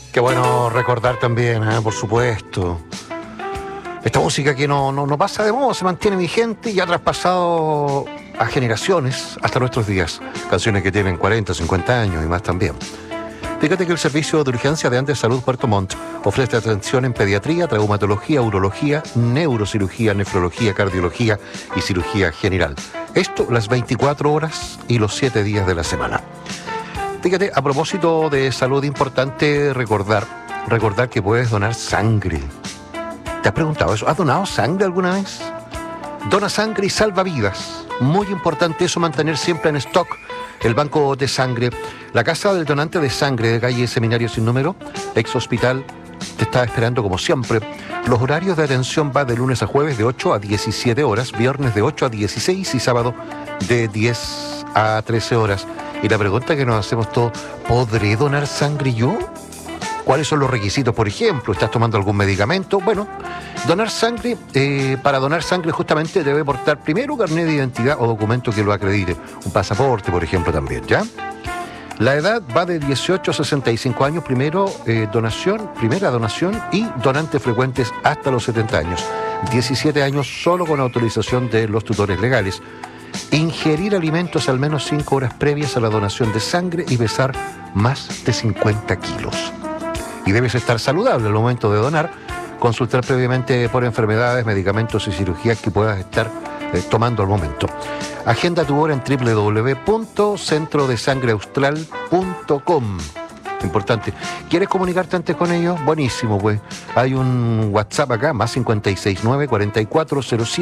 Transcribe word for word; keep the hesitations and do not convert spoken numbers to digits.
Qué bueno recordar también, ¿eh? Por supuesto. Esta música que no, no, no pasa de moda, se mantiene vigente y ha traspasado a generaciones hasta nuestros días. Canciones que tienen cuarenta, cincuenta años y más también. Fíjate que el Servicio de Urgencia de Andes Salud Puerto Montt ofrece atención en pediatría, traumatología, urología, neurocirugía, nefrología, cardiología y cirugía general. Esto las veinticuatro horas y los siete días de la semana. Fíjate, a propósito de salud, importante recordar, recordar que puedes donar sangre. ¿Te has preguntado eso? ¿Has donado sangre alguna vez? Dona sangre y salva vidas. Muy importante eso, mantener siempre en stock el banco de sangre. La Casa del Donante de Sangre de calle Seminario Sin Número, ex hospital, te está esperando como siempre. Los horarios de atención van de lunes a jueves de ocho a diecisiete horas, viernes de ocho a dieciséis y sábado de diez a trece horas. Y la pregunta que nos hacemos todos, ¿podré donar sangre yo? ¿Cuáles son los requisitos, por ejemplo? ¿Estás tomando algún medicamento? Bueno, donar sangre, eh, para donar sangre justamente debe portar primero carnet de identidad o documento que lo acredite. Un pasaporte, por ejemplo, también, ¿ya? La edad va de dieciocho a sesenta y cinco años, primero eh, donación, primera donación y donantes frecuentes hasta los setenta años. diecisiete años solo con autorización de los tutores legales. Ingerir alimentos al menos cinco horas previas a la donación de sangre y pesar más de cincuenta kilos. Y debes estar saludable al momento de donar, consultar previamente por enfermedades, medicamentos y cirugías que puedas estar eh, tomando al momento. Agenda tu hora en doble u doble u doble u punto centro de sangre austral punto com. Importante. ¿Quieres comunicarte antes con ellos? Buenísimo, pues. Hay un WhatsApp acá, más cinco seis nueve, cuatro cuatro cero siete.